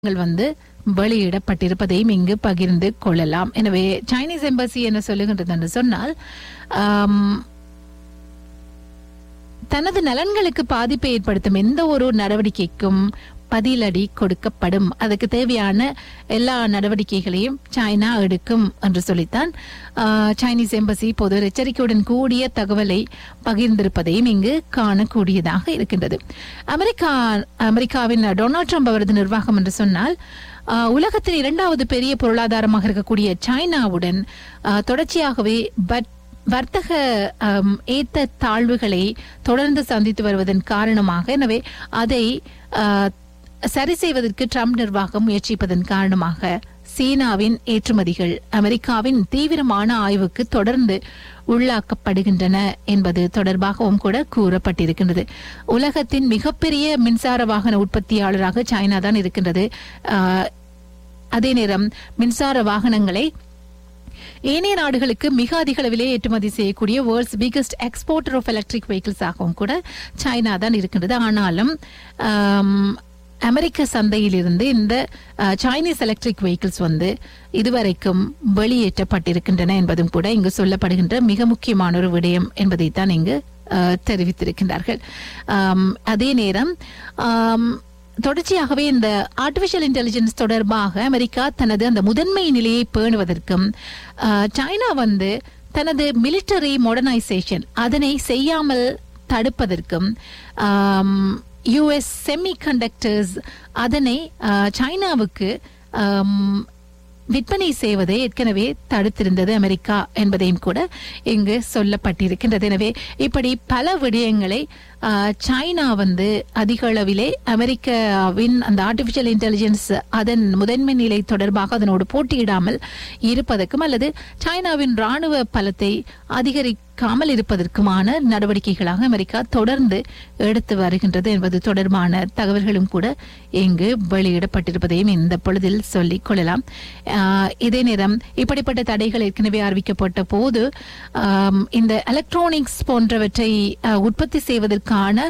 வந்து வெளியிடப்பட்டிருப்பதையும் இங்கு பகிர்ந்து கொள்ளலாம். எனவே சைனீஸ் எம்பசி என்ன சொல்லுகின்றது என்று சொன்னால், தனது நலன்களுக்கு பாதிப்பை ஏற்படுத்தும் எந்த ஒரு நடவடிக்கைக்கும் பதிலடி கொடுக்கப்படும், அதுக்கு தேவையான எல்லா நடவடிக்கைகளையும் சைனா எடுக்கும் என்று சொல்லித்தான் சைனீஸ் எம்பசி பொது எச்சரிக்கையுடன் கூடிய தகவலை பகிர்ந்திருப்பதையும் இங்கு காணக்கூடியதாக இருக்கின்றது. அமெரிக்காவின் டொனால்ட் ட்ரம்ப் அவரது நிர்வாகம் என்று சொன்னால், உலகத்தின் இரண்டாவது பெரிய பொருளாதாரமாக இருக்கக்கூடிய சைனாவுடன் தொடர்ச்சியாகவே வர்த்தக ஏத்த தாழ்வுகளை தொடர்ந்து சந்தித்து வருவதன் காரணமாக, எனவே அதை சரி செய்வதற்கு ட்ரம்ப் நிர்வாகம் முயற்சிப்பதன் காரணமாக சீனாவின் ஏற்றுமதிகள் அமெரிக்காவின் தீவிரமான ஆய்வுக்கு தொடர்ந்து உள்ளாக்கப்படுகின்றன என்பது தொடர்பாகவும் கூட கூறப்பட்டிருக்கின்றது. உலகத்தின் மிகப்பெரிய மின்சார வாகன உற்பத்தியாளராக சைனா தான் இருக்கின்றது. அதே நேரம் மின்சார வாகனங்களை ஏனைய நாடுகளுக்கு மிக அதிக அளவிலே ஏற்றுமதி செய்யக்கூடிய world's biggest exporter of electric vehicles ஆகவும் கூட சைனா தான் இருக்கின்றது. ஆனாலும் அமெரிக்க சந்தையிலிருந்து இந்த சைனீஸ் எலக்ட்ரிக் வெஹிக்கிள்ஸ் வந்து இதுவரைக்கும் வெளியேற்றப்பட்டிருக்கின்றன என்பதும் கூட இங்கு சொல்லப்படுகின்ற மிக முக்கியமான ஒரு விடயம் என்பதைத்தான் இங்கு தெரிவித்திருக்கின்றார்கள். அதே நேரம் தொடர்ச்சியாகவே இந்த ஆர்டிபிஷியல் இன்டெலிஜென்ஸ் தொடர்பாக அமெரிக்கா தனது அந்த முதன்மை நிலையை பேணுவதற்கும், சைனா வந்து தனது மிலிட்டரி மாடர்னைசேஷன் அதனை செய்யாமல் தடுப்பதற்கும், யுஎஸ் செமி கண்டக்டர்ஸ் அதனை சைனாவுக்கு விற்பனை செய்வதை ஏற்கனவே தடுத்திருந்தது அமெரிக்கா என்பதையும் கூட இங்கு சொல்லப்பட்டிருக்கின்றது. எனவே இப்படி பல விடயங்களை சைனா வந்து அதிக அளவிலே அமெரிக்காவின் அந்த ஆர்டிபிஷியல் இன்டெலிஜென்ஸ் அதன் முதன்மை நிலை தொடர்பாக அதனோடு போட்டியிடாமல் இருப்பதற்கும், அல்லது சைனாவின் ராணுவ பலத்தை அதிகரிக்காமல் இருப்பதற்குமான நடவடிக்கைகளாக அமெரிக்கா தொடர்ந்து எடுத்து வருகின்றது என்பது தொடர்பான தகவல்களும் கூட இங்கு வெளியிடப்பட்டிருப்பதையும் இந்த பொழுதில் சொல்லிக் கொள்ளலாம். இதே நேரம் இப்படிப்பட்ட தடைகள் ஏற்கனவே அறிவிக்கப்பட்ட போது இந்த எலக்ட்ரானிக்ஸ் போன்றவற்றை உற்பத்தி செய்வதற்கு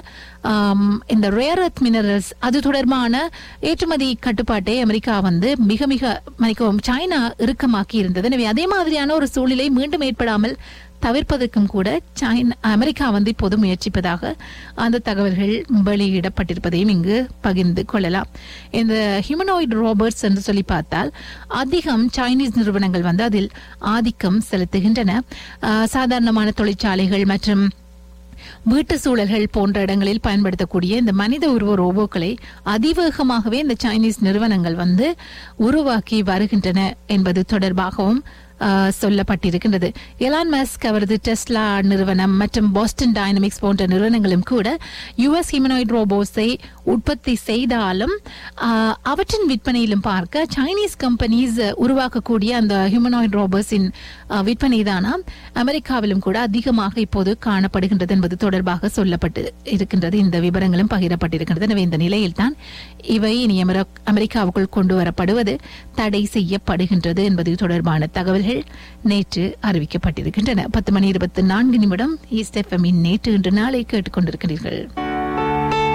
இந்த ரேர் எர்த் மினரல்ஸ் அது தொடர்பான ஏற்றுமதி கட்டுப்பாட்டை அமெரிக்கா வந்து மிக சைனா இறுக்கமாக்கி இருந்தது. எனவே அதே மாதிரியான ஒரு சூழ்நிலை மீண்டும் ஏற்படாமல் தவிர்ப்பதற்கும் கூட அமெரிக்கா வந்து இப்போது முயற்சிப்பதாக அந்த தகவல்கள் வெளியிடப்பட்டிருப்பதையும் இங்கு பகிர்ந்து கொள்ளலாம். இந்த ஹியூமனாய்டு ரோபோட்ஸ் என்று சொல்லி பார்த்தால் அதிகம் சைனீஸ் நிறுவனங்கள் வந்து அதில் ஆதிக்கம் செலுத்துகின்றன. சாதாரணமான தொழிற்சாலைகள் மற்றும் வீட்டு சூழல்கள் போன்ற இடங்களில் பயன்படுத்தக்கூடிய இந்த மனித உருவ ரோபோக்களை அதிவேகமாகவே இந்த சைனீஸ் நிறுவனங்கள் வந்து உருவாக்கி வருகின்றன என்பது தொடர்பாகவும் சொல்லப்பட்டிருக்கின்றது. எலான் மஸ்க் அவரது டெஸ்லா நிறுவனம் மற்றும் பாஸ்டன் டைனமிக்ஸ் போன்ற நிறுவனங்களும் கூட யுஎஸ் ஹியூமனாய்டு ரோபோட்ஸை உற்பத்தி செய்தாலும் அவற்றின் விற்பனையிலும் பார்க்க சைனீஸ் கம்பெனிஸ் உருவாக்கக்கூடிய அந்த ஹியூமனாய்டு ரோபோட்ஸின் விற்பனை தானா அமெரிக்காவிலும் கூட அதிகமாக இப்போது காணப்படுகின்றது என்பது தொடர்பாக சொல்லப்பட்டு இருக்கின்றது. இந்த விவரங்களும் பகிரப்பட்டிருக்கின்றது. எனவே இந்த நிலையில் தான் இவை இனி அமெரிக்காவுக்குள் கொண்டு வரப்படுவது தடை செய்யப்படுகின்றது என்பது தொடர்பான தகவல்கள் நேற்று அறிவிக்கப்பட்டிருக்கின்றன. 10:24 ஈஸ்ட் எஃப்எம்மின் நேற்று இன்று நாளை கேட்டுக்கொண்டிருக்கிறீர்கள்.